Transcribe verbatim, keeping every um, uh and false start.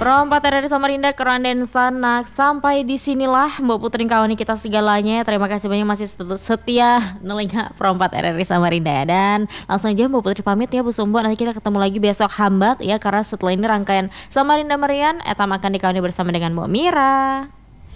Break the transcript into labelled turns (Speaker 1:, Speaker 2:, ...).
Speaker 1: Rompat dari Samarinda Keranden Sanak. Sampai disinilah Mbak Putri kawani kita segalanya. Terima kasih banyak masih setia nelinga Rompat R R I Samarinda ya. Dan langsung aja Mbak Putri pamit ya Bu Sumbo. Nanti kita ketemu lagi besok hambat ya, karena setelah ini rangkaian Samarinda Merian etam akan dikawani bersama dengan Mbak Mira.